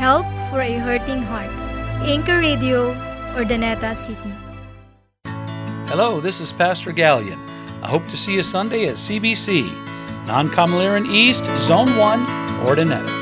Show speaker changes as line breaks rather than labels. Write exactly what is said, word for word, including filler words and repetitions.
Help for a Hurting Heart. Anchor Radio, Urdaneta City.
Hello, this is Pastor Gallion. I hope to see you Sunday at C B C, Non-Camilleran East, Zone one, Urdaneta.